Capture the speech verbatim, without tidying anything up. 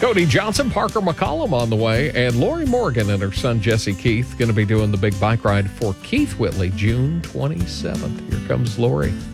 Cody Johnson, Parker McCollum on the way, and Lori Morgan and her son Jesse Keith going to be doing the big bike ride for Keith Whitley, June twenty-seventh. Here comes Lori.